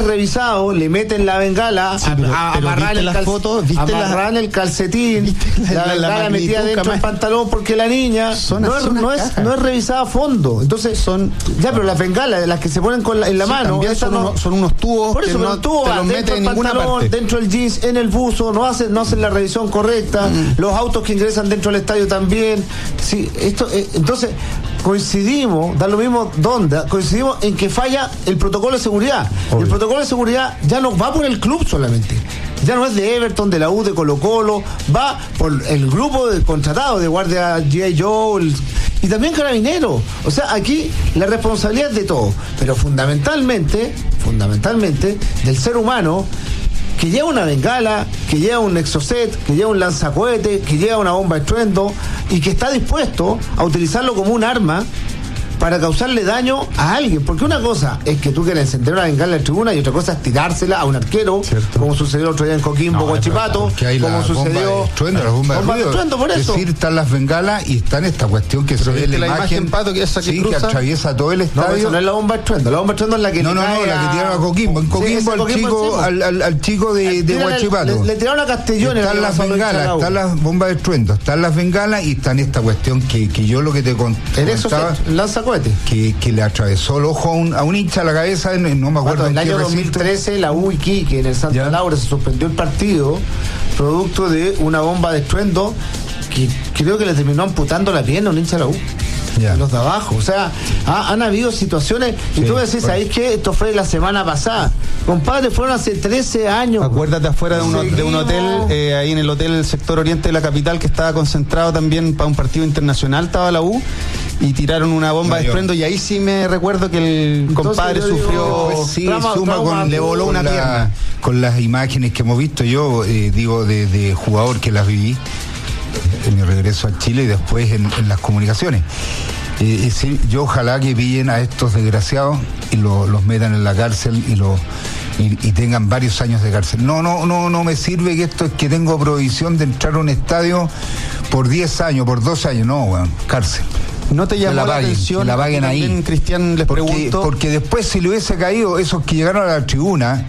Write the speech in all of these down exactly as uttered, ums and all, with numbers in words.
revisado, le meten la bengala, sí, pero, a, a, pero amarran el, cal- fotos, amarran la, el calcetín, la, la bengala la metida dentro del pantalón, porque la niña son, no, es, no, es, no es revisada a fondo. Entonces son, ya, pero las bengalas, las que se ponen con la, en la sí, mano, son, no, unos, son unos tubos, por eso, que no tubos, te los meten en ninguna parte. Dentro del jeans, en el buzo, no hacen, no hacen la revisión correcta, mm. los autos que ingresan dentro del estadio también. Sí, esto, eh, entonces coincidimos, da lo mismo dónde, coincidimos en que falla el protocolo de seguridad. Obvio. El protocolo de seguridad ya no va por el club solamente, ya no es de Everton, de la U, de Colo Colo, va por el grupo de contratados de guardia G I Joe el, y también Carabineros. O sea, aquí la responsabilidad es de todo, pero fundamentalmente, fundamentalmente del ser humano, que lleva una bengala, que lleva un exocet, que lleva un lanzacohete, que lleva una bomba de estruendo y que está dispuesto a utilizarlo como un arma para causarle daño a alguien. Porque una cosa es que tú quieras encender una bengala en la tribuna y otra cosa es tirársela a un arquero, ¿cierto? Como sucedió el otro día en Coquimbo, no, Guachipato, como sucedió estruendo, la bomba de bomba de estruendo, por eso. Es decir, están las bengalas y está en esta cuestión que se ve la, la imagen, imagen Pato, que esa que, sí, cruza, que atraviesa todo el estadio. No, eso no es la bomba de estruendo, la bomba de estruendo es la que no, no, no, la que tiraron a Coquimbo, en Coquimbo, sí, al, Coquimbo chico, al, al, al chico de, de Guachipato. Le, le tiraron a Castellón. Están las bengalas, están las bombas de estruendo, están las bengalas y está en esta cuestión que, que yo lo que te contaba, el lanzacohete, que que le atravesó el ojo a un, a un hincha a la cabeza, en, no me acuerdo. Bueno, en el año dos mil trece la U Iquique en el Santa ¿Ya? Laura se suspendió el partido producto de una bomba de estruendo que creo que le terminó amputando la pierna a un hincha de la U. Ya. Los de abajo, o sea, ha, han habido situaciones y sí, tú me decís, bueno. ¿sabéis qué? Esto fue la semana pasada, compadre, fueron hace trece años. Acuérdate afuera de un, de un hotel, eh, ahí en el hotel sector oriente de la capital, que estaba concentrado también para un partido internacional, estaba la U, y tiraron una bomba no, de estruendo, y ahí sí me recuerdo que el Entonces, compadre sufrió, digo, sí, trama, suma trama, con, le voló con una la, pierna. Con las imágenes que hemos visto yo, eh, digo, de, de jugador que las viví en mi regreso a Chile y después en, en las comunicaciones. Eh, es decir, yo ojalá que pillen a estos desgraciados y lo, los metan en la cárcel y lo y, y tengan varios años de cárcel. No, no, no, no me sirve que esto es que tengo prohibición de entrar a un estadio por diez años, por doce años, no, bueno, cárcel. ¿No te llamó la, paguen, la atención? La paguen ahí. Cristian les porque, preguntó. Porque después si le hubiese caído esos que llegaron a la tribuna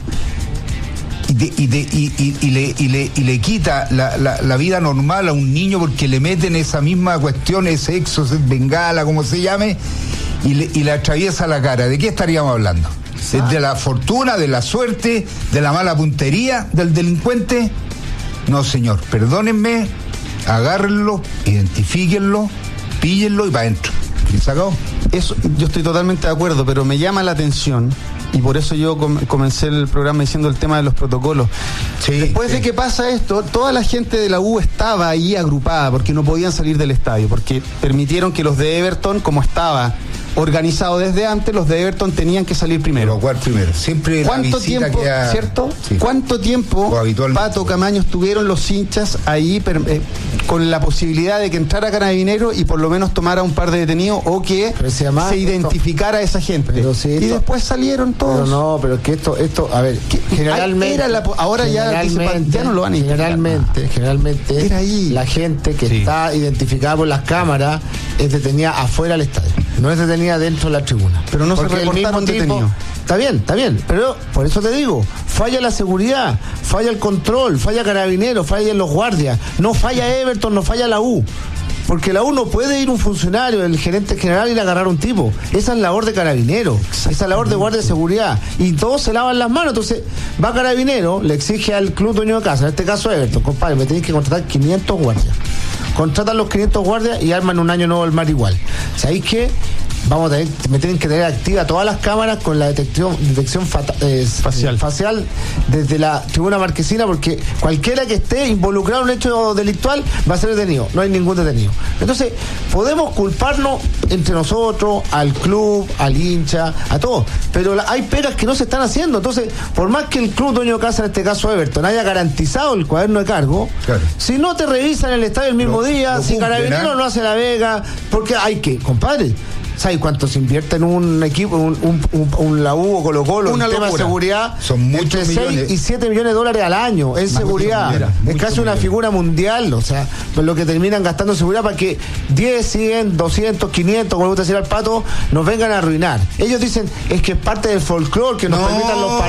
y, de, y, de, y, y, y, le, y, le, y le quita la, la, la vida normal a un niño porque le meten esa misma cuestión, ese exo, bengala, como se llame, y le, y le atraviesa la cara, ¿de qué estaríamos hablando? ¿De, de la fortuna, de la suerte, de la mala puntería del delincuente? No, señor, perdónenme, agárrenlo, identifíquenlo, píllenlo y para adentro. ¿Y se acabó? Eso, yo estoy totalmente de acuerdo, pero me llama la atención, y por eso yo com- comencé el programa diciendo el tema de los protocolos. Sí, Después sí. de que pasa esto, toda la gente de la U estaba ahí agrupada porque no podían salir del estadio, porque permitieron que los de Everton, como estaba organizado desde antes, los de Everton tenían que salir primero. Evacuar primero. Siempre ¿Cuánto la visita tiempo, queda... cierto? Sí. ¿Cuánto tiempo, Pato Camaño, estuvieron los hinchas ahí per, eh, con la posibilidad de que entrara Carabineros y por lo menos tomara un par de detenidos o que se, llama, se identificara esto, a esa gente? Si y esto, después salieron todos. Pero no, pero es que esto, esto, a ver, generalmente... Era la, ahora generalmente, ya, ya no lo van a Generalmente, generalmente, era ahí. La gente que sí. está identificada por las cámaras es detenida afuera del estadio, no es detenida dentro de la tribuna. Pero no Porque se reportaron detenidos. Está bien, está bien, pero por eso te digo, falla la seguridad, falla el control, falla Carabineros, fallan los guardias, no falla Everton, no falla la U. Porque la U no puede ir un funcionario, el gerente general, ir a agarrar un tipo. Esa es la labor de Carabineros, esa es la labor de guardia de seguridad. Y todos se lavan las manos. Entonces, va Carabinero, le exige al club dueño de casa, en este caso Everton, compadre, me tenéis que contratar quinientos guardias. Contratan los quinientos guardias y arman un año nuevo el mar igual. ¿Sabéis qué? Vamos a tener, me tienen que tener activa todas las cámaras con la detección, detección fata, eh, facial. facial desde la tribuna marquesina, porque cualquiera que esté involucrado en un hecho delictual va a ser detenido, no hay ningún detenido. Entonces, podemos culparnos entre nosotros, al club, al hincha, a todos, pero la, hay pegas que no se están haciendo. Entonces, por más que el club dueño de casa, en este caso Everton, haya garantizado el cuaderno de cargo, claro. si no te revisan el estadio el mismo lo, día, lo si Carabineros no hace la vega, porque hay que, compadre, ¿sabes cuánto se invierte en un equipo, un, un, un, un la U o Colo Colo, en tema de seguridad? Son muchos entre millones. seis y siete millones de dólares al año en Más seguridad. Millones, es casi millones. Una figura mundial, o sea, pues lo que terminan gastando en seguridad para que diez, cien, doscientos, quinientos, como le gusta decir al Pato, nos vengan a arruinar. Ellos dicen, es que es parte del folclore, que nos no, permitan los paraguas,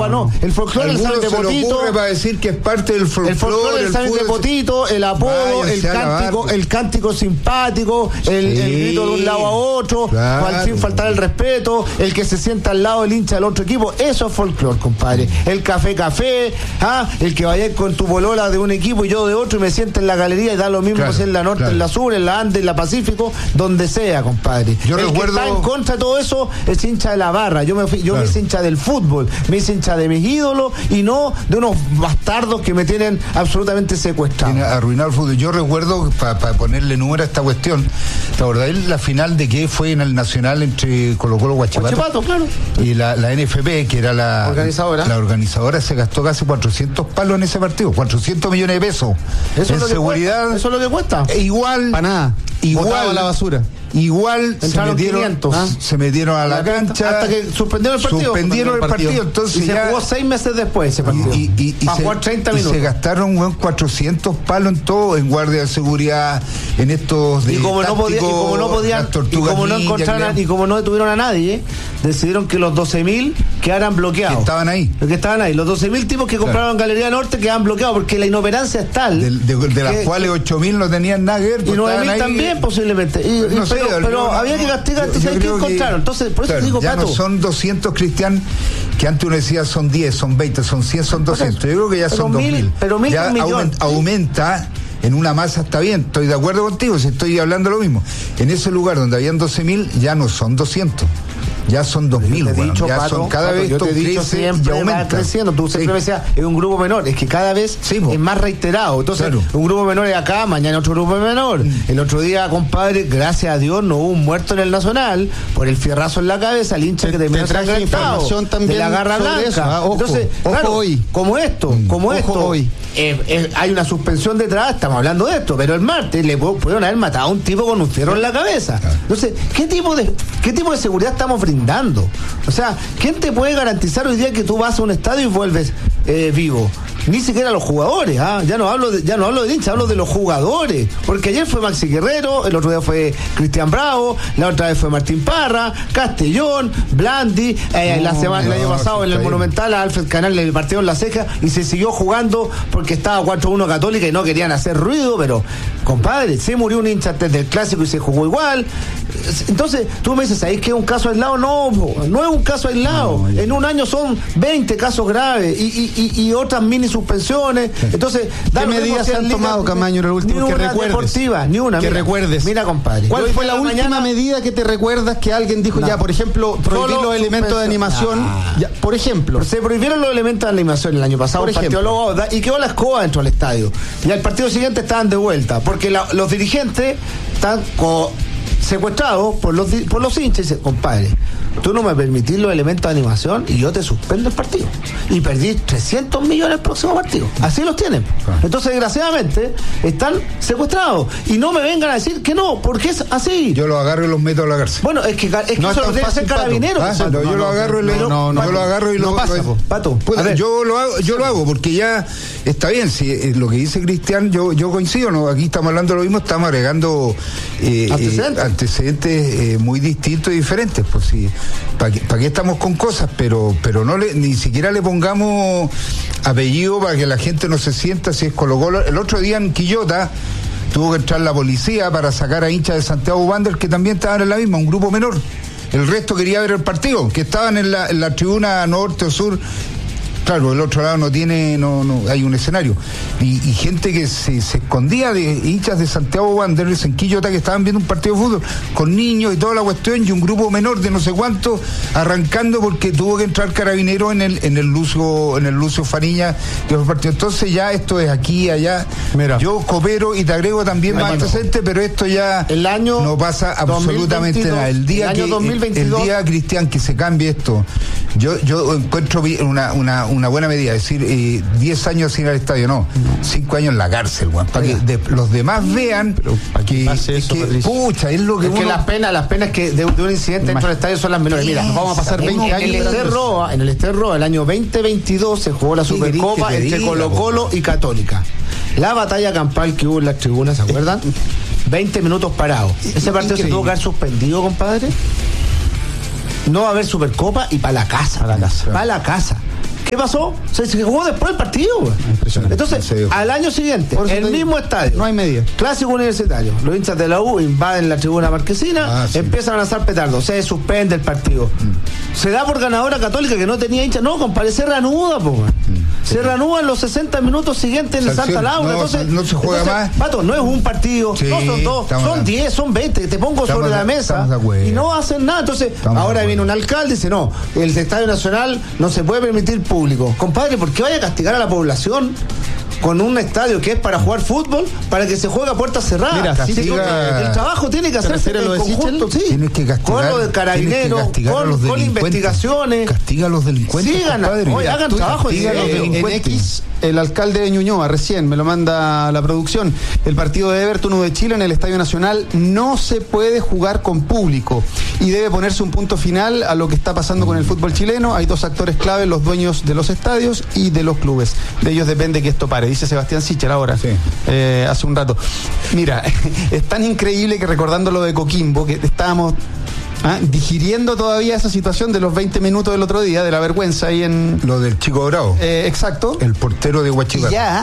no. El folclore, el examen de potito. Para decir que es parte del folclore. El folclore, el examen de potito, el apodo, el cántico, el cántico simpático, el, sí, el grito de un lado a otro, claro, al fin faltar el respeto, el que se sienta al lado del hincha del otro equipo. Eso es folclore, compadre. El café, café, ¿ah? El que vaya con tu bolola de un equipo y yo de otro y me siente en la galería y da lo mismo, claro, si en la norte, claro, en la sur, en la Ande, en la Pacífico, donde sea, compadre. Yo el recuerdo... que está en contra de todo eso es hincha de la barra. Yo me fui, yo claro, me hice hincha del fútbol, me hice hincha de mis ídolos y no de unos bastardos que me tienen absolutamente secuestrado. Tiene arruinado el fútbol. Yo recuerdo, para pa ponerle número a esta cuestión, ¿te acordás la final de que fue en el Nacional entre Colo Colo y Huachipato? Huachipato, claro. Y la, la N F P, que era la organizadora, la organizadora se gastó casi cuatrocientos palos en ese partido, cuatrocientos millones de pesos. Eso en es seguridad. Cuesta, eso es lo que cuesta. E igual. Para nada. Igual a la basura. Igual se metieron, ¿ah? se metieron a la, la cancha hasta que suspendieron el partido. Suspendieron el partido, partido. Entonces y ya, se jugó seis meses después ese partido. Y, y, y, para se, jugar treinta y minutos. se gastaron bueno, cuatrocientos palos en todo, en guardia de seguridad, en estos de y como no podía, y como no podían, y como no encontraron y como no detuvieron a nadie, decidieron que los doce mil quedaran bloqueados. Que estaban ahí. Que estaban ahí. Los doce mil tipos que compraron claro, Galería Norte quedaban bloqueados porque la inoperancia es tal. De, de, de que, las cuales ocho mil no tenían nada que ver. Y nueve mil también posiblemente. Y, no y, sé, pero, pero no, había que castigar, yo, yo que encontraron. Entonces, por eso claro, digo, ya Pato, no son doscientos cristianos, que antes uno decía son diez, son veinte, son cien, son doscientos. Yo creo que ya son dos mil. Pero mil ya aumenta, aumenta en una masa, está bien, estoy de acuerdo contigo, si estoy hablando lo mismo. En ese lugar donde habían doce mil, ya no son doscientos. Ya son dos mil, bueno, ya Pato, son cada Pato, vez yo te he dicho siempre va creciendo. Tú siempre sí. me decías, es un grupo menor, es que cada vez sí, es más reiterado. Entonces, claro, un grupo menor es acá, mañana otro grupo menor. Mm. El otro día, compadre, gracias a Dios no hubo un muerto en el Nacional por el fierrazo en la cabeza, el hincha te, que terminó traje información también de la garra blanca. Eso, ah, ojo, Entonces, ojo claro, hoy. como esto, como ojo esto, hoy. Eh, eh, hay una suspensión detrás, estamos hablando de esto, pero el martes le pudieron haber matado a un tipo con un fierro en la cabeza. Entonces, ¿qué tipo de qué tipo de seguridad estamos brindando? O sea, ¿quién te puede garantizar hoy día que tú vas a un estadio y vuelves eh, vivo? Ni siquiera los jugadores, ¿ah? Ya no hablo de, ya no hablo de hincha, hablo de los jugadores. Porque ayer fue Maxi Guerrero, el otro día fue Cristian Bravo, la otra vez fue Martín Parra, Castellón, Blandi, eh, no, la semana, no, el año pasado en el Monumental a Alfred Canal le partieron la ceja y se siguió jugando porque estaba cuatro uno Católica y no querían hacer ruido, pero compadre, se murió un hincha antes del clásico y se jugó igual. Entonces, tú me dices, ¿sabes que es un caso aislado? No, no es un caso aislado. No, en un año son veinte casos graves y, y, y, y otras mini suspensiones. Sí. Entonces, ¿qué medidas se han tomado, Camaño, en el último que recuerdes? Deportiva, ni una. Que mira, recuerdes. Mira, compadre. ¿Cuál fue la última mañana... medida que te recuerdas que alguien dijo, no, ya, por ejemplo, prohibir los elementos de animación? Ah. Ya, por ejemplo. Se prohibieron los elementos de animación el año pasado, por ejemplo, los, y quedó la escoba dentro del estadio. Y al partido siguiente estaban de vuelta, porque la, los dirigentes están co- secuestrados por los, por los hinchas y dicen, compadre, tú no me permitís los elementos de animación y yo te suspendo el partido. Y perdí trescientos millones el próximo partido. Así los tienen. Entonces, desgraciadamente, están secuestrados. Y no me vengan a decir que no, porque es así. Yo los agarro y los meto a la cárcel. Bueno, es que, es que no eso lo debe hacer Carabineros. Ah, no, yo no, lo agarro y lo, no, no, yo lo agarro y lo, no pasa, lo, Pato. Pues, yo lo hago, yo lo hago porque ya está bien. Si eh, lo que dice Cristian, yo, yo coincido, ¿no? Aquí estamos hablando de lo mismo, estamos agregando eh, antecedentes, eh, antecedentes eh, muy distintos y diferentes. Pues sí. ¿Para qué, pa qué estamos con cosas? Pero pero no le, ni siquiera le pongamos apellido para que la gente no se sienta si es Colo Colo. El otro día en Quillota tuvo que entrar la policía para sacar a hinchas de Santiago Wanderers que también estaban en la misma, un grupo menor. El resto quería ver el partido, que estaban en la, en la tribuna norte o sur. Claro, el otro lado no tiene, no, no hay un escenario. Y, y gente que se, se escondía de hinchas de Santiago Wanderers en Quillota que estaban viendo un partido de fútbol con niños y toda la cuestión, y un grupo menor de no sé cuánto arrancando porque tuvo que entrar Carabinero en el, en el Lucio, en el Lucio Fariña que fue partido. Entonces ya esto es aquí, allá. Mira, yo coopero y te agrego también más antecedentes, pero esto ya el año no pasa absolutamente nada. El día el que el, el día, Cristian, que se cambie esto, yo, yo encuentro una, una, una buena medida, es decir, eh, diez años sin ir al estadio, no, cinco años en la cárcel, Juan, para que de, los demás vean que, que, eso, que pucha, es lo que es uno... que las penas, las penas que de, de un incidente dentro del estadio son las menores. Mira, nos vamos a pasar veinte años. En el Ester Roa, en el Ester Roa, el año veinte veintidós se jugó la Supercopa entre diga, Colo Colo y Católica. La batalla campal que hubo en las tribunas, ¿se acuerdan? veinte minutos parados. Ese partido increíble. Se tuvo que haber suspendido, compadre. No va a haber Supercopa y para la casa. Para la casa. Para la casa. ¿Qué pasó? Se, se jugó después del partido. Entonces, sí, al año siguiente, el te... mismo estadio. No hay media. Clásico universitario. Los hinchas de la U invaden la tribuna marquesina, ah, sí. empiezan a lanzar petardos, se suspende el partido. Mm. Se da por ganadora Católica que no tenía hinchas. No, compadre, se reanuda, po. Mm. Se sí. reanuda en los sesenta minutos siguientes en el Santa Laura. No, entonces, no se juega entonces, más. Pato, no es un partido, sí, no son dos, son diez, son veinte. Te pongo estamos sobre la mesa y no hacen nada. Entonces, estamos ahora viene un alcalde y dice, no, el Estadio Nacional no se puede permitir público. Compadre, ¿por qué vaya a castigar a la población con un estadio que es para jugar fútbol, para que se juegue a puertas cerradas? Mira, castiga, el trabajo tiene que hacerse en conjunto, sí. Tienes que castigar, con lo de carabineros, con, con investigaciones. Castiga a los delincuentes. Sigan, hoy hagan trabajo. Castiga a los delincuentes. El alcalde de Ñuñoa, recién me lo manda la producción, el partido de Everton U de Chile en el Estadio Nacional no se puede jugar con público y debe ponerse un punto final a lo que está pasando con el fútbol chileno. Hay dos actores claves, los dueños de los estadios y de los clubes. De ellos depende que esto pare, dice Sebastián Sichel ahora, sí. eh, hace un rato. Mira, es tan increíble que recordando lo de Coquimbo, que estábamos... ¿Ah? digiriendo todavía esa situación de los veinte minutos del otro día, de la vergüenza ahí en... Lo del Chico Bravo. Eh, exacto. El portero de Huachipato. Ya,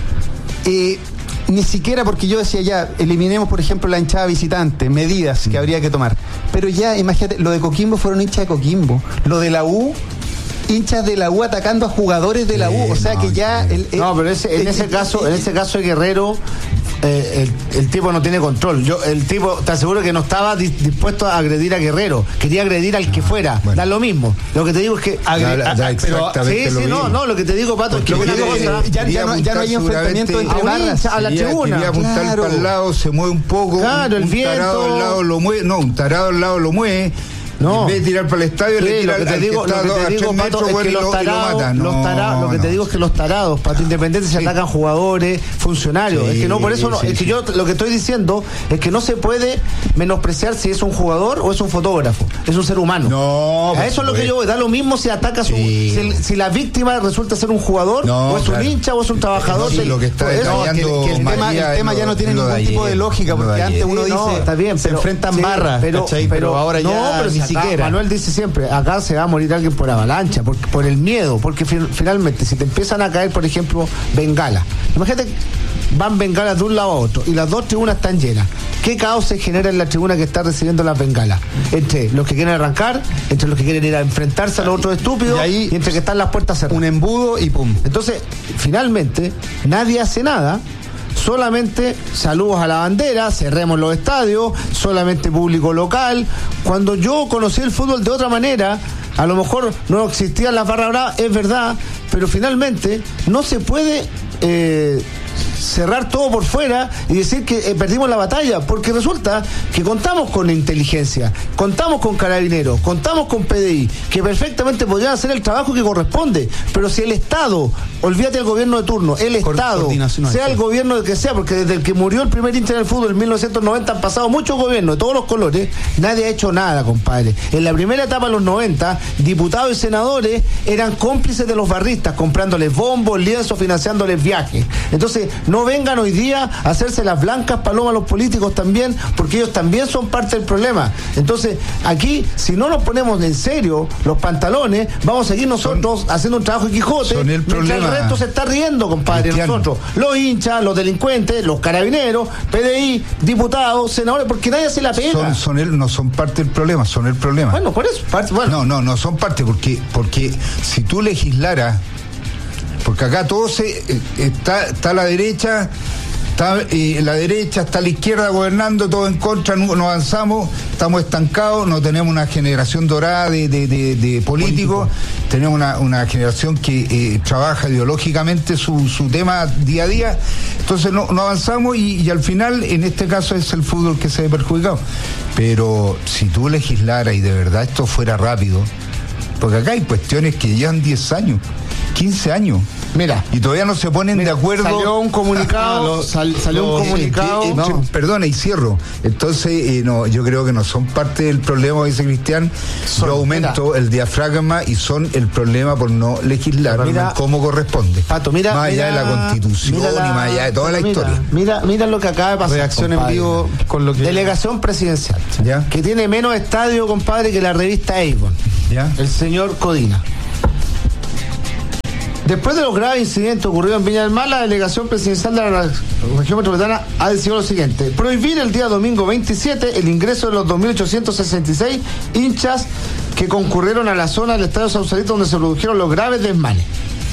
eh, ni siquiera porque yo decía ya, eliminemos por ejemplo la hinchada visitante, medidas que habría que tomar. Pero ya, imagínate, lo de Coquimbo fueron hinchas de Coquimbo. Lo de la U... hinchas de la U atacando a jugadores de la U, o sea no, que ya el, el, no, pero ese, en el, ese caso, en ese caso de Guerrero, eh, el, el tipo no tiene control. Yo, el tipo, te aseguro que no estaba di, dispuesto a agredir a Guerrero, quería agredir al que fuera, bueno. Da lo mismo. Lo que te digo es que agre, ya, ya, pero, sí, sí, no, no, lo que te digo, Pato, es que una cosa, ya, ya, no, ya no hay enfrentamiento entre barras a la tribuna. Quería apuntar claro. para el lado, se mueve un poco, claro, un, el un viento. tarado al lado lo mueve, no, un tarado al lado lo mueve. No. En vez de tirar para el estadio, sí, le tira lo que te digo, lo que te digo, Pato, metros, es bueno, que los tarados, lo, los no, tarados, lo que no. te digo es que los tarados, Pato Independiente, se sí. atacan jugadores, funcionarios. Sí, es que no, por eso no, sí, es que sí. yo lo que estoy diciendo es que no se puede menospreciar si es un jugador o es un fotógrafo, es un ser humano. No, a eso es lo que yo voy, da lo mismo si ataca sí. su, si, si la víctima resulta ser un jugador, no, o es un claro. hincha o es un trabajador. No, sí, lo que está detallando no, que, que el tema, el tema ya no tiene ningún ayer, tipo de lógica, porque de antes uno dice, no, está bien, se pero, enfrentan sí, barras, pero, pero, pero ahora ya no, pero ni si acá, siquiera. Manuel dice siempre, acá se va a morir alguien por avalancha, por, por el miedo, porque fi- finalmente si te empiezan a caer, por ejemplo, bengalas, imagínate, van bengalas de un lado a otro y las dos tribunas están llenas, ¿qué caos se genera en la tribuna que está recibiendo las bengalas? Entre los que quieren arrancar, entre los que quieren ir a enfrentarse a los otros estúpidos, y, ahí, y entre que están las puertas cerradas, un embudo y pum. Entonces, finalmente, nadie hace nada. Solamente saludos a la bandera, cerremos los estadios, solamente público local. Cuando yo conocí el fútbol de otra manera, a lo mejor no existían las barras bravas, es verdad, pero finalmente no se puede eh, cerrar todo por fuera y decir que eh, perdimos la batalla, porque resulta que contamos con inteligencia, contamos con carabineros, contamos con P D I, que perfectamente podrían hacer el trabajo que corresponde, pero si el Estado, olvídate del gobierno de turno, el Estado, sea el gobierno del que sea, porque desde el que murió el primer hincha del fútbol en mil novecientos noventa han pasado muchos gobiernos de todos los colores, nadie ha hecho nada, compadre. En la primera etapa de los noventa, diputados y senadores eran cómplices de los barristas, comprándoles bombos, lienzos, financiándoles viajes. Entonces, no vengan hoy día a hacerse las blancas palomas a los políticos también, porque ellos también son parte del problema. Entonces, aquí, si no nos ponemos en serio los pantalones, vamos a seguir nosotros son, haciendo un trabajo de Quijote, son el mientras problema. El resto se está riendo, compadre. Cristiano. Nosotros, los hinchas, los delincuentes, los carabineros, P D I, diputados, senadores, porque nadie se la pega. Son, son el, no son parte del problema, son el problema. Bueno, por eso. Parte, bueno. No, no, no son parte, porque, porque si tú legislaras, porque acá todo se eh, está, está la derecha, está eh, la derecha, está la izquierda gobernando, todo en contra, no, no avanzamos, estamos estancados, no tenemos una generación dorada de, de, de, de políticos, Político. tenemos una, una generación que eh, trabaja ideológicamente su, su tema día a día, entonces no, no avanzamos y, y al final, en este caso, es el fútbol que se ve perjudicado. Pero si tú legislaras y de verdad esto fuera rápido, porque acá hay cuestiones que llevan diez años, quince años. Mira, y todavía no se ponen mira, de acuerdo. Salió un comunicado, lo, sal, salió lo, un comunicado. Que, eh, no. Perdona, y cierro. Entonces, eh, no, yo creo que no son parte del problema, dice Cristian. Son, yo aumento mira, el diafragma y son el problema por no legislar mira, como corresponde. Pato, mira, más allá mira, de la Constitución la, y más allá de toda la mira, historia. Mira, mira lo que acaba de pasar. Reacción compadre, en vivo con lo que. Delegación presidencial. ¿Ya? Que tiene menos estadio, compadre, que la revista Avon. ¿Ya? El señor Codina. Después de los graves incidentes ocurridos en Viña del Mar, la delegación presidencial de la región metropolitana ha decidido lo siguiente: prohibir el día domingo veintisiete el ingreso de los dos mil ochocientos sesenta y seis hinchas que concurrieron a la zona del Estadio Sausalito donde se produjeron los graves desmanes.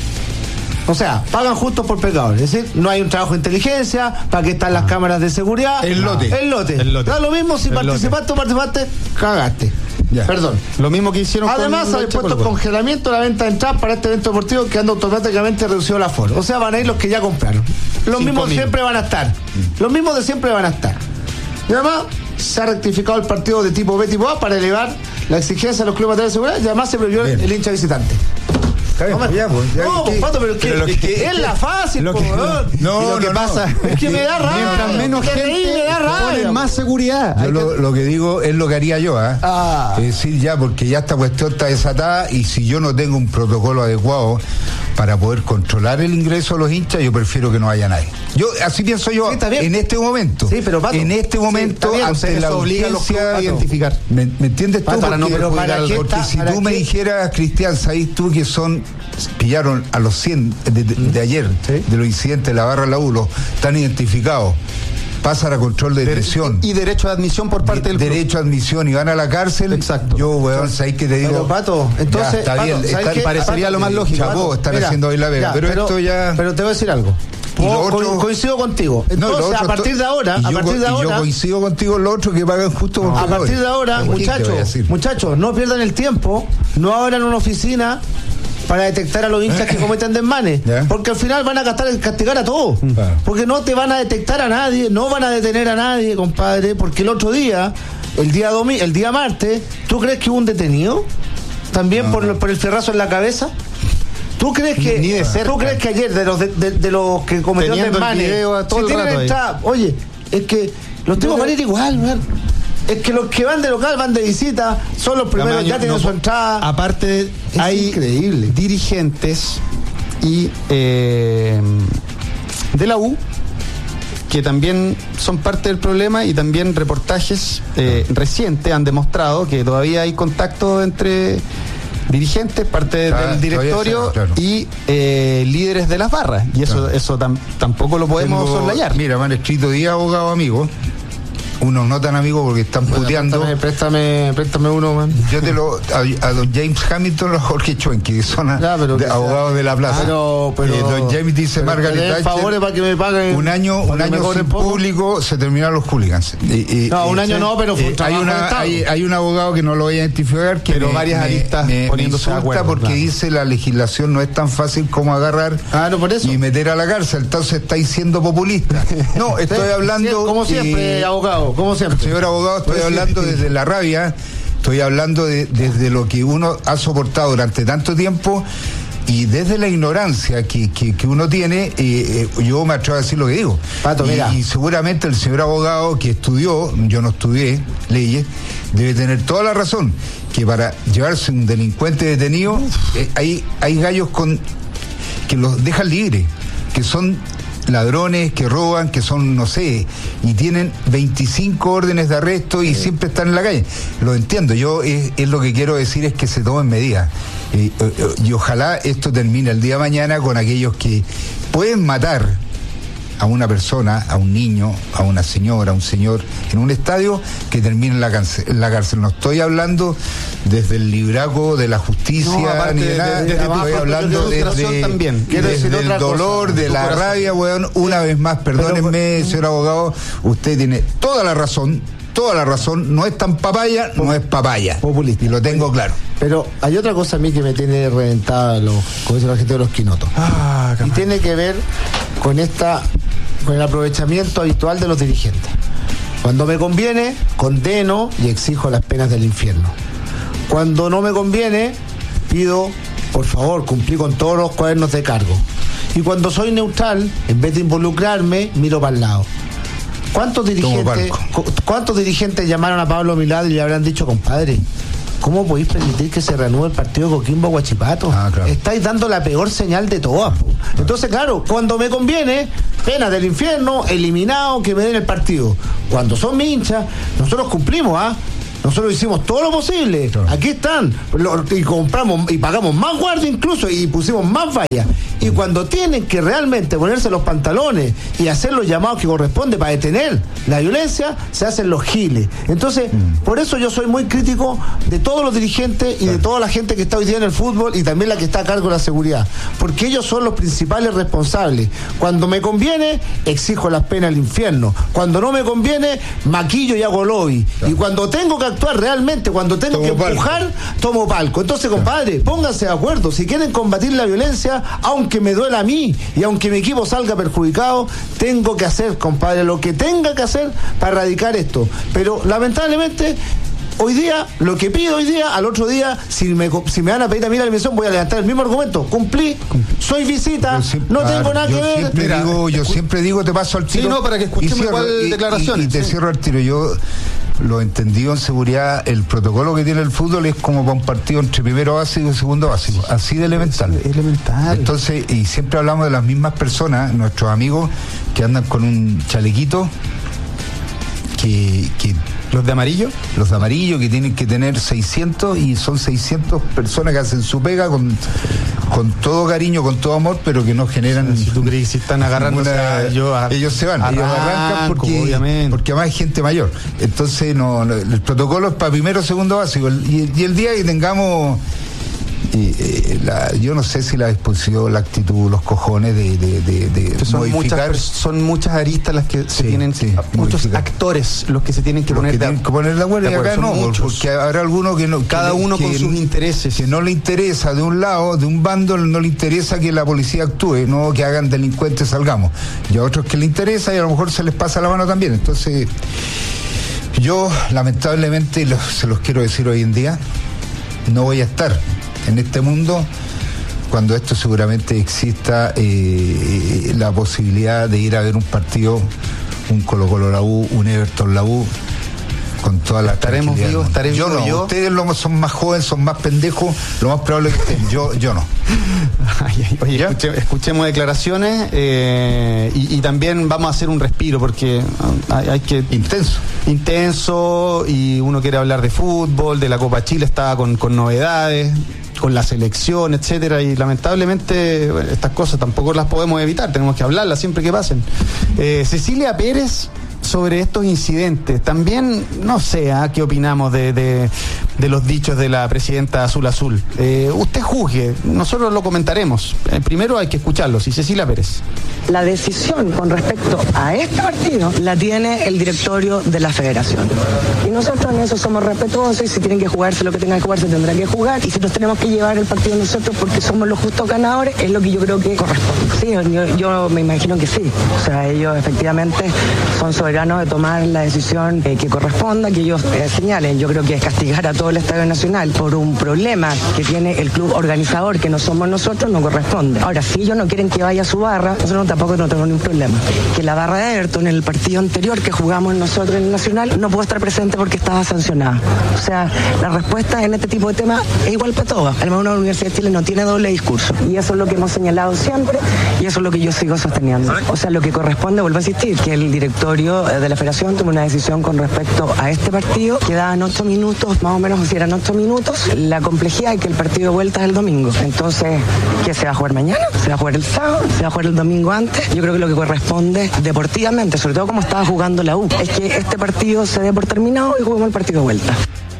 O sea, pagan justos por pecadores. Es decir, no hay un trabajo de inteligencia, para que están las cámaras de seguridad. El lote. El lote. El lote. Da lo mismo si El participaste o participaste, cagaste. Ya. Perdón. Lo mismo que hicieron Además, con ha dispuesto congelamiento de la venta de entradas para este evento deportivo, quedando automáticamente reducido el aforo. O sea, van a ir los que ya compraron. Los mismos siempre van a estar. Mm. Los mismos de siempre van a estar. Y además, se ha rectificado el partido de tipo B, tipo A para elevar la exigencia de los clubes de seguridad y además se prohibió el, el hincha visitante. No, pues, ya, pues, ya, no, ¿qué? Pato, pero, que, pero es, que, es la fácil, lo po, que, no, no, lo que no, pasa no. Es que me da rabia. Mientras menos que gente, me da rabia, ponen más seguridad. Yo lo, lo que digo es lo que haría yo, ¿eh? ah. Es decir, ya, porque ya esta cuestión está desatada y si yo no tengo un protocolo adecuado para poder controlar el ingreso de los hinchas, yo prefiero que no haya nadie. Yo, así pienso yo, sí, en este momento. Sí, pero Pato, en este momento, sí, bien, ante o sea, la obliga a los clubes urgencia, a identificar. ¿Me, me entiendes tú? Pato, Porque, no, pero para porque, porque está, si tú qué? me dijeras, Cristian, ¿sabes tú que son, pillaron a los cien de, de, de ayer, ¿sí? de los incidentes de la barra la U, los están identificados? Pasan a control de detención. Y derecho de admisión por parte de, del derecho a admisión y van a la cárcel. Exacto. Yo, weón, ¿sabes qué te digo? Pero, Pato, entonces, ya, está Pato, bien, está, qué? parecería Pato, lo más lógico. Chapó, están Mira, haciendo hoy la vega, ya, pero, pero esto ya... Pero te voy a decir algo. Y lo Co- otro, coincido contigo. Entonces, no, a partir de ahora, y a yo, partir de y ahora... yo coincido contigo en lo otro que pagan justo por A partir de ahora, muchachos, muchachos, no pierdan el tiempo, no abran una oficina para detectar a los hinchas que cometen desmanes, ¿Ya? porque al final van a gastar, castigar a todos, claro. porque no te van a detectar a nadie, no van a detener a nadie, compadre, porque el otro día, el día domi- el día martes, ¿tú crees que hubo un detenido? También no. por, por el ferrazo en la cabeza. ¿Tú crees que ni de cerca. ¿Tú crees que ayer de los de, de, de los que cometieron Teniendo desmanes, el video a todo si el tienen rato ahí. entrada, oye, es que los tipos van a ir igual, man. Es que los que van de local, van de visita, son los primeros, Camaño, ya tienen no, su entrada. Aparte, es hay increíble. dirigentes y eh, de la U que también son parte del problema y también reportajes eh, recientes han demostrado que todavía hay contacto entre dirigentes, parte ah, del directorio será, claro. y eh, líderes de las barras. Y eso, claro. eso tam, tampoco lo podemos Tengo, soslayar. Mira, me han escrito diez abogados amigos, unos no tan amigos porque están bueno, puteando. Préstame, préstame, préstame uno, man. Yo te lo. A, a don James Hamilton, a Jorge Chuenqui, que son a, ya, de, sea, abogados de la plaza. Pero, pero, eh, don James dice, Margarita, favores para que me paguen. Un año, un año sin público se terminaron los hooligans. Y, y, no, un año no, pero fue un eh, hay, una, hay, hay un abogado que no lo voy a identificar, que pero me, varias me, aristas me, poniéndose me de acuerdo, porque claro. dice la legislación no es tan fácil como agarrar ah, no, por eso. y meter a la cárcel. Entonces estáis siendo populista. No, estoy hablando. Como siempre, eh, abogado, como siempre. Señor abogado, estoy hablando desde la rabia, estoy hablando de, desde lo que uno ha soportado durante tanto tiempo y desde la ignorancia que, que, que uno tiene, eh, eh, yo me atrevo a decir lo que digo. Pato, y, mira. y seguramente el señor abogado que estudió, yo no estudié leyes, debe tener toda la razón, que para llevarse un delincuente detenido, eh, hay, hay gallos con que los dejan libres, que son ladrones, que roban, que son, no sé, y tienen veinticinco órdenes de arresto y sí. siempre están en la calle. Lo entiendo, yo es, es lo que quiero decir es que se tomen medidas. Eh, eh, y ojalá esto termine el día de mañana con aquellos que pueden matar a una persona, a un niño, a una señora, a un señor en un estadio, que termine en la, cárcel, en la cárcel. No estoy hablando desde el libraco de la justicia, no, ni de nada, de, de, de estoy hablando desde, también. desde del dolor, cosa, de la corazón. rabia, weón. Una vez más, perdónenme, pero, señor abogado, usted tiene toda la razón, toda la razón, no es tan papaya, no es papaya. Populista. Y lo tengo claro. Pero hay otra cosa a mí que me tiene reventada, los, como dice la gente de los quinotos. Ah, y tiene que ver con esta, con el aprovechamiento habitual de los dirigentes. Cuando me conviene, condeno y exijo las penas del infierno. Cuando no me conviene, pido, por favor, cumplir con todos los cuadernos de cargo. Y cuando soy neutral, en vez de involucrarme, miro para el lado. ¿Cuántos dirigentes, ¿Cuántos dirigentes llamaron a Pablo Milad y le habrán dicho, compadre, ¿cómo podéis permitir que se reanude el partido de Coquimbo Huachipato? Ah, claro. Estáis dando la peor señal de todas. Po. Entonces, claro, cuando me conviene, pena del infierno, eliminado, que me den el partido. Cuando son mis hinchas, nosotros cumplimos, ¿ah? ¿eh? Nosotros hicimos todo lo posible. Claro. Aquí están. Lo, y compramos y pagamos más guardia incluso y pusimos más vallas. Y cuando tienen que realmente ponerse los pantalones y hacer los llamados que corresponde para detener la violencia, se hacen los giles. Entonces, mm. por eso yo soy muy crítico de todos los dirigentes y claro. de toda la gente que está hoy día en el fútbol y también la que está a cargo de la seguridad. Porque ellos son los principales responsables. Cuando me conviene, exijo las penas al infierno. Cuando no me conviene, maquillo y hago lobby. Claro. Y cuando tengo que actuar realmente, cuando tengo tomo que empujar, palco. tomo palco. Entonces, compadre, pónganse de acuerdo. Si quieren combatir la violencia, aunque me duela a mí y aunque mi equipo salga perjudicado, tengo que hacer, compadre, lo que tenga que hacer para erradicar esto. Pero lamentablemente hoy día, lo que pido hoy día, al otro día, si me, si me van a pedir a mí la dimisión, voy a levantar el mismo argumento. Cumplí, soy visita, siempre, no tengo nada que ver. Siempre Mira, digo, yo siempre digo, te paso al tiro. Sí, no, para que escuchemos igual declaraciones. Y, y te sí. cierro el tiro. Yo lo entendido en seguridad, el protocolo que tiene el fútbol es como para un partido entre primero básico y segundo básico. Así de elemental. Es elemental. Entonces, y siempre hablamos de las mismas personas, nuestros amigos, que andan con un chalequito que... que ¿Los de amarillo? Los de amarillo que tienen que tener seiscientos y son seiscientas personas que hacen su pega con, con todo cariño, con todo amor, pero que no generan... Si tú crees que están agarrando... Ninguna, yo, a, ellos se van, arranco, ellos arrancan porque, obviamente. porque además hay gente mayor. Entonces no, no el protocolo es para primero, segundo básico. Y, y el día que tengamos... Y, eh, la, yo no sé si la disposición, la actitud, los cojones de, de, de, de son modificar. Muchas, son muchas aristas las que sí, se tienen, sí, muchos modificar. actores los que se tienen que los poner que de, tienen que poner de acuerdo. Y acá no, muchos. Porque habrá alguno que no. Cada que, uno que, con sus intereses. Que no le interesa de un lado, de un bando, no le interesa que la policía actúe, no que hagan delincuentes salgamos. Y a otros que le interesa y a lo mejor se les pasa la mano también. Entonces, yo lamentablemente los, se los quiero decir hoy en día, no voy a estar en este mundo cuando esto seguramente exista eh, la posibilidad de ir a ver un partido, un Colo-Colo la U, un Everton la U, con toda la estaremos vivos, estaré yo vivo no, yo. Ustedes lo, son más jóvenes, son más pendejos, lo más probable es que estén, yo, yo no. Ay, ay, oye, escuche, escuchemos declaraciones eh, y, y también vamos a hacer un respiro porque hay, hay que... Intenso. Intenso y uno quiere hablar de fútbol, de la Copa Chile, estaba con, con novedades, con la selección, etcétera, y lamentablemente bueno, estas cosas tampoco las podemos evitar, tenemos que hablarlas siempre que pasen. Eh, Cecilia Pérez, sobre estos incidentes, también no sé ¿eh? qué opinamos de, de, de los dichos de la presidenta Azul Azul. Eh, usted juzgue, nosotros lo comentaremos. Eh, primero hay que escucharlos. Y Cecilia Pérez. La decisión con respecto a este partido la tiene el directorio de la federación. Y nosotros en eso somos respetuosos y si tienen que jugarse lo que tengan que jugarse tendrán que jugar. Y si nos tenemos que llevar el partido nosotros porque somos los justos ganadores, es lo que yo creo que corresponde. Sí, yo, yo me imagino que sí. O sea, ellos efectivamente son soberanos de tomar la decisión eh, que corresponda, que ellos eh, señalen. Yo creo que es castigar a todo el Estadio Nacional por un problema que tiene el club organizador, que no somos nosotros, no corresponde. Ahora, si ellos no quieren que vaya su barra, nosotros tampoco no tenemos ningún problema. Que la barra de Everton, en el partido anterior que jugamos nosotros en el Nacional, no pudo estar presente porque estaba sancionada. O sea, la respuesta en este tipo de temas es igual para todas. Además, una Universidad de Chile no tiene doble discurso. Y eso es lo que hemos señalado siempre y eso es lo que yo sigo sosteniendo. O sea, lo que corresponde, vuelvo a insistir, que el directorio de la federación tomó una decisión con respecto a este partido. Quedaban ocho minutos, más o menos, si eran ocho minutos. La complejidad es que el partido de vuelta es el domingo. Entonces, ¿qué se va a jugar mañana? ¿Se va a jugar el sábado? ¿Se va a jugar el domingo antes? Yo creo que lo que corresponde deportivamente, sobre todo como estaba jugando la U, es que este partido se dé por terminado y juguemos el partido de vuelta.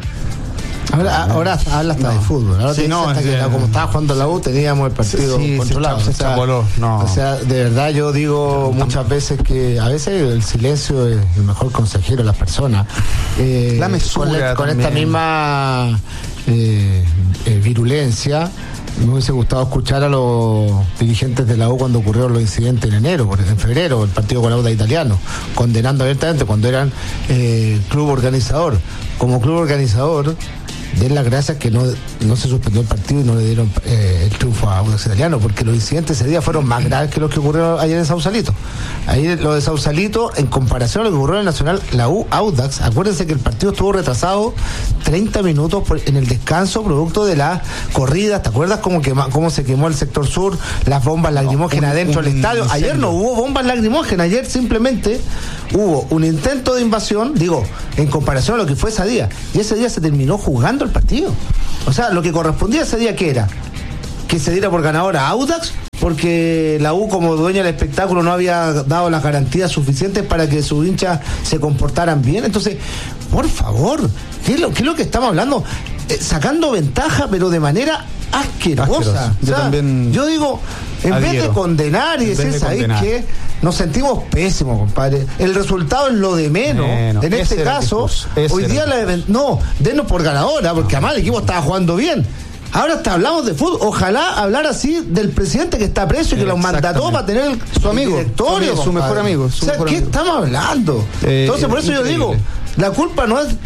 Ahora, ahora habla hasta no. de fútbol. Ahora sí, no, hasta que, como estaba jugando la U, teníamos el partido sí, controlado. Se o, sea, no. o sea, de verdad yo digo muchas veces que a veces el silencio es el mejor consejero de las personas. Eh, la mesura con, con esta misma eh, eh, virulencia, me hubiese gustado escuchar a los dirigentes de la U cuando ocurrieron los incidentes en enero, en febrero, el partido con Audax Italiano, condenando abiertamente cuando eran eh, club organizador. Como club organizador, den las gracias que no, no se suspendió el partido y no le dieron eh, el triunfo a Audax Italiano, porque los incidentes ese día fueron más graves que los que ocurrieron ayer en Sausalito. Ayer lo de Sausalito, en comparación a lo que ocurrió en el Nacional, la U Audax, acuérdense que el partido estuvo retrasado treinta minutos por, en el descanso, producto de las corridas. ¿Te acuerdas cómo, quema, cómo se quemó el sector sur, las bombas lacrimógenas no, dentro del estadio? Ayer no hubo bombas lacrimógenas, ayer simplemente hubo un intento de invasión, digo, en comparación a lo que fue ese día, y ese día se terminó jugando el partido. O sea, lo que correspondía ese día, ¿qué era? Que se diera por ganador a Audax, porque la U, como dueña del espectáculo, no había dado las garantías suficientes para que sus hinchas se comportaran bien. Entonces, por favor, ¿qué es lo, qué es lo que estamos hablando? Eh, sacando ventaja, pero de manera asquerosa. Asquerosa. Yo, o sea, también yo digo, en adhiero. vez de condenar y decir, ¿sabéis qué? Nos sentimos pésimos, compadre. El resultado es lo de menos. menos. En este caso, hoy día la, no, denos por ganadora, porque además el equipo estaba jugando bien. Ahora hasta hablamos de fútbol. Ojalá hablar así del presidente que está preso y que los mandató para tener el, su amigo, directorio, su, su mejor amigo. Su o sea, mejor ¿qué amigo. estamos hablando? Eh, Entonces, por eso increíble. yo digo, la culpa no es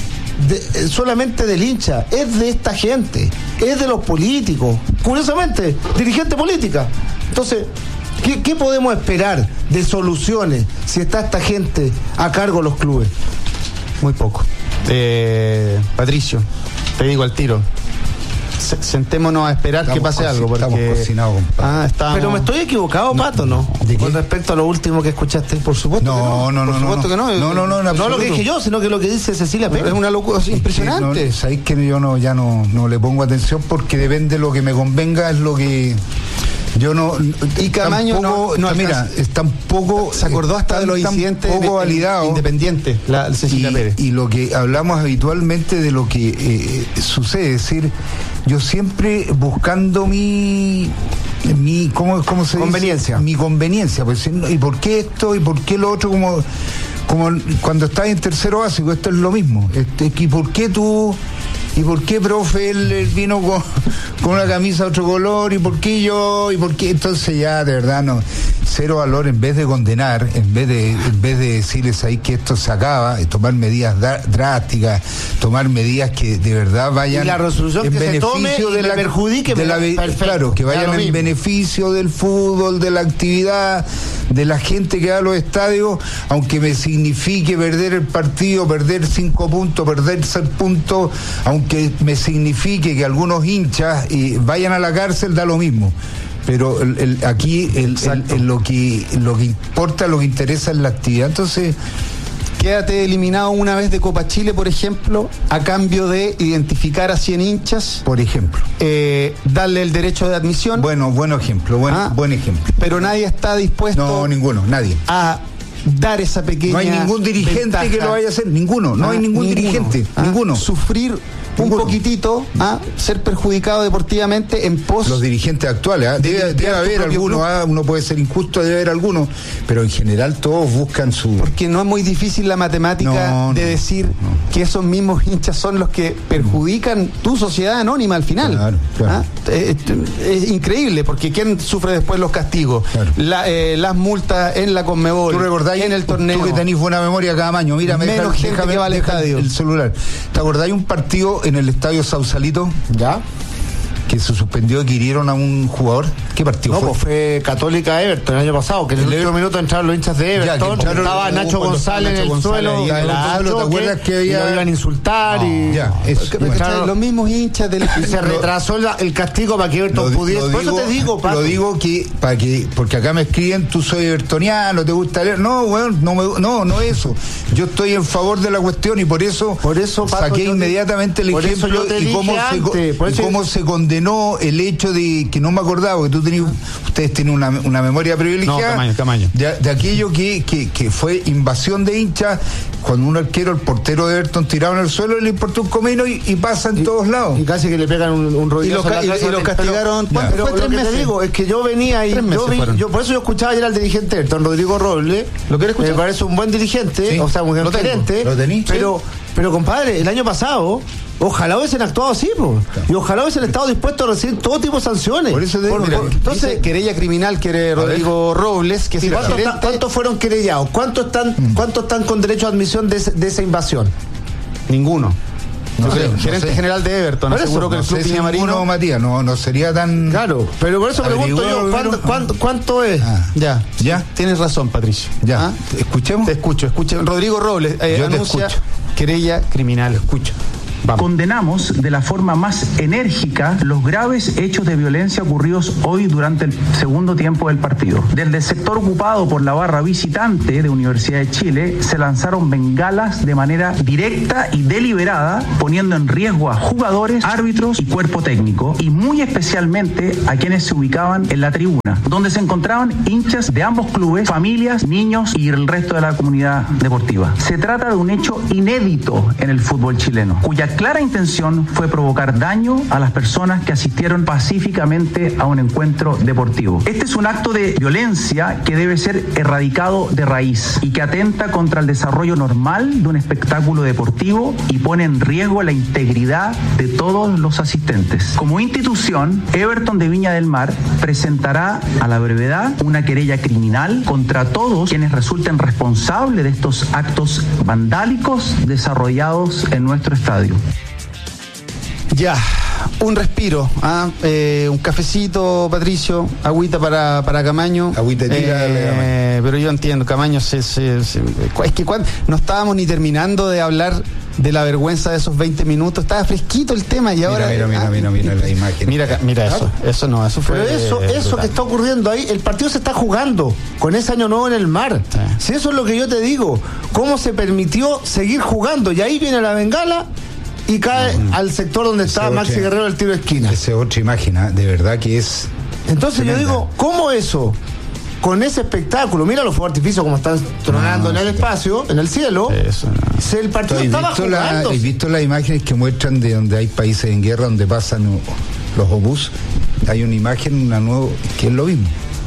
de, solamente del hincha, es de esta gente, es de los políticos. Curiosamente, dirigente política. Entonces, ¿Qué, ¿qué podemos esperar de soluciones si está esta gente a cargo de los clubes? Muy poco. Eh, Patricio, te digo al tiro. Sentémonos a esperar estamos que pase algo. Porque... Estamos cocinados, ah, estamos... Pero me estoy equivocado, no, Pato, ¿no? ¿De Con respecto a lo último que escuchaste. Por supuesto no, que no. No, no, Por supuesto no, que no. No, no, no, no, no lo que dije yo, sino que lo que dice Cecilia Pérez. Es una locura es impresionante. No, sabéis que yo no, ya no, no le pongo atención porque depende de lo que me convenga, es lo que... Yo no. Y Camaño tampoco, no, no mira, es tampoco. Se acordó hasta de los incidentes poco validado. Independiente, la Cecilia y, Pérez. Y lo que hablamos habitualmente de lo que eh, sucede, es decir, yo siempre buscando mi. mi ¿Cómo, cómo se conveniencia. dice? Mi conveniencia. Pues, ¿y por qué esto? ¿Y por qué lo otro? Como, como cuando estás en tercero básico, esto es lo mismo. Este, ¿Y por qué tú.? ¿Y por qué, profe, él, él vino con, con una camisa de otro color? ¿Y por qué yo? ¿Y por qué? Entonces ya, de verdad, no. Cero valor, en vez de condenar, en vez de en vez de decirles ahí que esto se acaba, tomar medidas drásticas, tomar medidas que de verdad vayan y la resolución en que beneficio se tome de y la perjudique, de la, perfecto, claro, que vayan en beneficio del fútbol, de la actividad, de la gente que va a los estadios, aunque me signifique perder el partido, perder cinco puntos, perder seis puntos, aunque me signifique que algunos hinchas eh, vayan a la cárcel, da lo mismo. Pero el, el, aquí el, el, el, lo que lo que importa, lo que interesa es la actividad. Entonces, quédate eliminado una vez de Copa Chile, por ejemplo, a cambio de identificar a cien hinchas, por ejemplo, eh, darle el derecho de admisión. Bueno, buen ejemplo, buen, ah, buen ejemplo. Pero nadie está dispuesto. No, ninguno, nadie. A dar esa pequeña. No hay ningún dirigente ventaja. que lo vaya a hacer, ninguno. No ah, hay ningún ninguno. dirigente, ah, ninguno. Sufrir un Ninguno. poquitito a ser perjudicado deportivamente en pos. Los dirigentes actuales, ¿eh? debe, de debe haber algunos, ¿eh? Uno puede ser injusto, debe haber algunos, pero en general todos buscan su. Porque no es muy difícil la matemática no, de no, decir no. que esos mismos hinchas son los que perjudican tu sociedad anónima al final. Claro, claro. ¿Ah? Es, es increíble, porque ¿quién sufre después los castigos? Claro. La, eh, las multas en la Conmebol, ¿tú recordáis, en el torneo? Tú que tenés buena memoria cada año, mira, menos deja, gente déjame, que va al estadio. El celular. ¿Te acordáis un partido en el estadio Sausalito? ¿Ya? Que se suspendió y que hirieron a un jugador. ¿Qué partido no, fue? No, pues fue Católica Everton el año pasado, que en el, el último minuto entraron los hinchas de Everton, ya, entraron, estaba uh, Nacho González en el González suelo, ya, la Nacho, ¿te acuerdas que, que había... lo iban a insultar no, y... Ya, eso, bueno. Entraron, los mismos hinchas del... Y se retrasó el, el castigo para que Everton lo, pudiese... Lo Por digo, eso te digo, Pato. Lo digo que, para que, porque acá me escriben, tú soy evertoniano, te gusta leer. No, bueno, no, me, no, no eso. Yo estoy en favor de la cuestión y por eso, por eso Pato, saqué inmediatamente el ejemplo y cómo, se, y cómo se condenó el hecho de que no me acordaba, que tú tenías, ustedes tienen una, una memoria privilegiada. No, tamaño, tamaño. De, de aquello que, que, que fue invasión de hinchas, cuando un arquero, el portero de Everton, tirado en el suelo, le importó un comino y, y pasa en y, todos lados. Y casi que le pegan un, un rodillazo. Y lo, y, y lo castigaron. Pero, pero fue lo que te digo es que yo venía y yo, vi, yo por eso yo escuchaba ayer al dirigente Everton, Rodrigo Robles. ¿Lo quieres escuchar? Me parece un buen dirigente, sí, o sea, un buen gerente. ¿Lo tenís? Pero, sí. pero compadre, el año pasado ojalá hubiesen actuado así, po. Claro. Y ojalá hubiesen estado dispuestos a recibir todo tipo de sanciones. Por eso te digo, por, por, entonces, querella criminal quiere Rodrigo Robles, que ¿cuántos, gerente... ¿Cuántos fueron querellados? ¿Cuántos están, mm. ¿Cuántos están con derecho a admisión de, de esa invasión? Ninguno. No sé, no gerente sé. general de Everton, aseguró que no el club sé si Viña Marino... ninguno, Matías, no, no sería tan... Claro, pero por eso pregunto yo, ¿cuánto, cuánto, cuánto es? Ah, Ya, ya. Tienes razón, Patricio. Ya, ¿Ah? escuchemos. Te escucho, escucho. Rodrigo Robles eh, Yo te anuncia escucho. querella criminal. Escucho. Vamos. Condenamos de la forma más enérgica los graves hechos de violencia ocurridos hoy durante el segundo tiempo del partido. Desde el sector ocupado por la barra visitante de Universidad de Chile se lanzaron bengalas de manera directa y deliberada, poniendo en riesgo a jugadores, árbitros y cuerpo técnico, y muy especialmente a quienes se ubicaban en la tribuna, donde se encontraban hinchas de ambos clubes, familias, niños y el resto de la comunidad deportiva. Se trata de un hecho inédito en el fútbol chileno, cuya clara intención fue provocar daño a las personas que asistieron pacíficamente a un encuentro deportivo. Este es un acto de violencia que debe ser erradicado de raíz y que atenta contra el desarrollo normal de un espectáculo deportivo y pone en riesgo la integridad de todos los asistentes. Como institución, Everton de Viña del Mar presentará a la brevedad una querella criminal contra todos quienes resulten responsables de estos actos vandálicos desarrollados en nuestro estadio. Ya, un respiro, ¿ah? eh, un cafecito, Patricio, agüita para, para Camaño. Agüita tira, eh, pero yo entiendo, Camaño se, se, se es que cuando, no estábamos ni terminando de hablar de la vergüenza de esos veinte minutos, estaba fresquito el tema y Mira, ahora... mira, mira, ah, mira, mira la imagen. Mira, mira eso, eso no, eso fue... Pero eso, eh, eso brutal. que está ocurriendo ahí, el partido se está jugando con ese año nuevo en el mar. Sí. Si eso es lo que yo te digo, cómo se permitió seguir jugando, y ahí viene la bengala y cae Mm. al sector donde Ese estaba otro- Maxi Guerrero el tiro de esquina. Esa es otra imagen, ¿ah? De verdad que es... Entonces tremenda. yo digo, ¿cómo eso? Con ese espectáculo, mira los fuegos artificios como están tronando No, en el sí. espacio, en el cielo. Eso, no. Si el partido ¿Has estaba visto, la, jugando. ¿Has visto las imágenes que muestran de donde hay países en guerra, donde pasan uh, los obús? Hay una imagen, una nueva, que es lo mismo.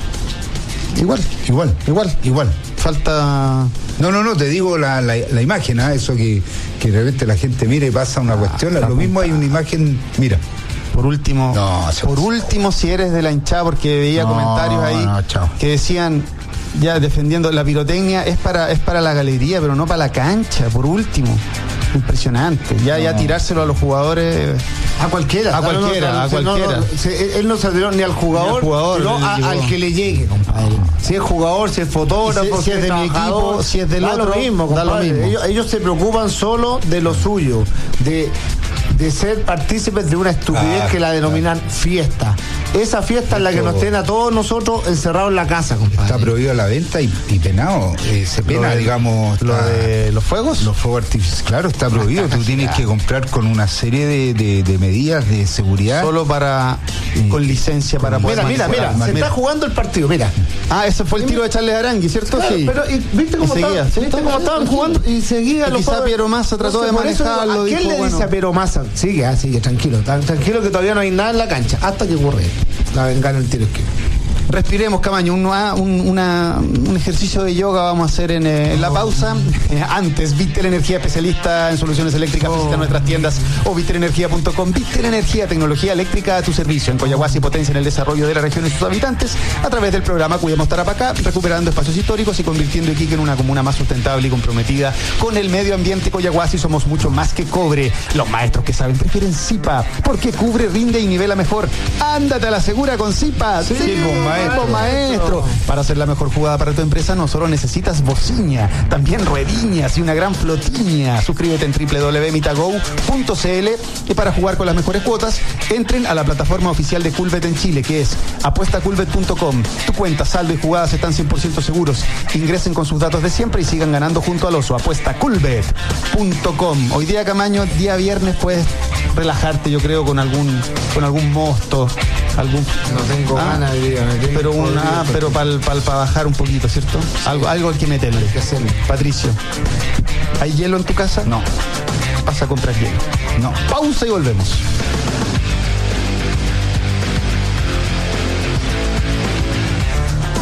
Igual, Igual, igual, igual. falta... No, no, no, te digo la, la, la imagen, ¿ah? Eso que, que de repente la gente mira y pasa una cuestión. está Lo mismo hay una imagen, mira. Por último, No, se por pasó. último, si eres de la hinchada, porque veía No, comentarios ahí no, chao. que decían, ya defendiendo la pirotecnia es para es para la galería, pero no para la cancha. Por último, impresionante. Ya ya No. tirárselo a los jugadores. A cualquiera. A No, no, cualquiera, no, a no, cualquiera. no, no, se- él no se tiró ni al jugador, Ni al jugador, sino le a- llegó. al que le llegue, compadre. Si es jugador, si es fotógrafo, Si- si es de mi trabajador, equipo, si es del da otro, lo mismo, da lo compadre. mismo. Ellos, ellos se preocupan solo de lo suyo, de, de ser partícipes de una estupidez Ah, que la denominan fiesta. Esa fiesta es la que Esto- nos tiene a todos nosotros encerrados en la casa, compadre. Está prohibida la venta y, y penado. Eh, se pena, Lo de- digamos. Lo está- de los fuegos. Los fuegos artificiales, claro, está prohibido. Tú tienes que comprar con una serie de, de- de medidas de seguridad. Solo para con licencia para poder Mira, mira, mira, manipular. se Mira. está jugando el partido, mira. Ah, ese fue el tiro de Charles Arangui, ¿cierto? Claro, Sí. pero y, viste cómo Y seguía, estaban, ¿sí? ¿viste cómo estaban jugando y seguía Y los quizá jugadores. Piero Massa trató de por eso digo, manejarlo, ¿a quién dijo, le dice bueno. a Piero Massa? Sigue, ah, sigue, tranquilo, tan- tranquilo que todavía no hay nada en la cancha, hasta que ocurre la vengana el tiro esquina. Respiremos, Camaño, un, un, una- un ejercicio de yoga vamos a hacer en, eh, en la pausa. Eh, antes, Vitel Energía, especialista en soluciones eléctricas, visita nuestras tiendas o vitel energía punto com. Vitel Energía, tecnología eléctrica a tu servicio. En Coyahuasi potencia en el desarrollo de la región y sus habitantes a través del programa Cuidemos Tarapacá, recuperando espacios históricos y convirtiendo Iquique en una comuna más sustentable y comprometida con el medio ambiente. Coyahuasi somos mucho más que cobre. Los maestros que saben prefieren Zipa, porque cubre, rinde y nivela mejor. Ándate a la segura con Zipa. Sí, pues, maestro. Pues, maestro. Para hacer la mejor jugada para tu empresa no solo necesitas bociña, también ruediñas y una gran flotiña. Suscríbete en doble u doble u doble u punto mitago punto c l y para jugar con las mejores cuotas, entren a la plataforma oficial de Culbet en Chile, que es apuesta culbet punto com. Tu cuenta, saldo y jugadas están cien por ciento seguros. Ingresen con sus datos de siempre y sigan ganando junto al oso. apuesta culbet punto com. Hoy día, Camaño, día viernes, puedes relajarte, yo creo, con algún con algún mosto, algún No tengo Ah, ganas de ir, me tengo pero que una, olvidar, ah, pero para bajar un poquito, ¿cierto? Algo, algo hay que meterle. que hacerlo. Patricio, ¿hay hielo en tu casa? No, Vas a comprar hielo. no. Pausa y volvemos.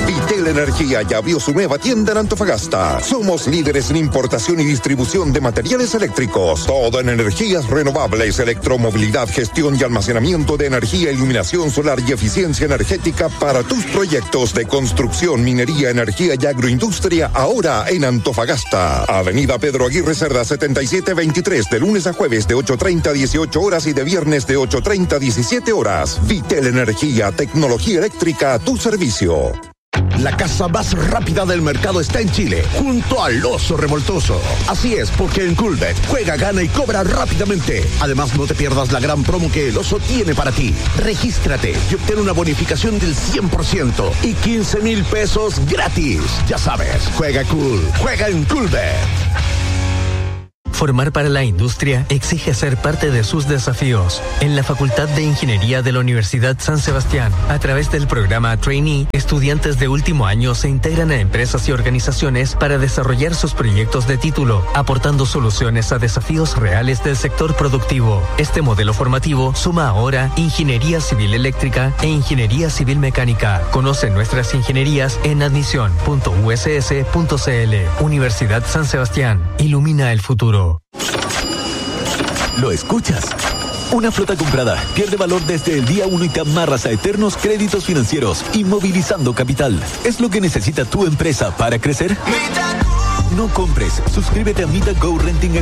Vitel Energía ya abrió su nueva tienda en Antofagasta. Somos líderes en importación y distribución de materiales eléctricos. Todo en energías renovables, electromovilidad, gestión y almacenamiento de energía, iluminación solar y eficiencia energética para tus proyectos de construcción, minería, energía y agroindustria, ahora en Antofagasta. Avenida Pedro Aguirre Cerda setenta y siete veintitrés, de lunes a jueves de ocho treinta a dieciocho horas y de viernes de ocho treinta a diecisiete horas. Vitel Energía, tecnología eléctrica a tu servicio. La casa más rápida del mercado está en Chile, junto al Oso Revoltoso. Así es, porque en Coolbet juega, gana y cobra rápidamente. Además, no te pierdas la gran promo que el Oso tiene para ti. Regístrate y obtén una bonificación del cien por ciento y quince mil pesos gratis. Ya sabes, juega cool, juega en Coolbet. Formar para la industria exige ser parte de sus desafíos. En la Facultad de Ingeniería de la Universidad San Sebastián, a través del programa Trainee, estudiantes de último año se integran a empresas y organizaciones para desarrollar sus proyectos de título, aportando soluciones a desafíos reales del sector productivo. Este modelo formativo suma ahora Ingeniería Civil Eléctrica e Ingeniería Civil Mecánica. Conoce nuestras ingenierías en admisión punto u s s punto c l. Universidad San Sebastián. Ilumina el futuro. ¿Lo escuchas? Una flota comprada pierde valor desde el día uno y te amarras a eternos créditos financieros, inmovilizando capital. ¿Es lo que necesita tu empresa para crecer? No compres. Suscríbete a Mita Go Renting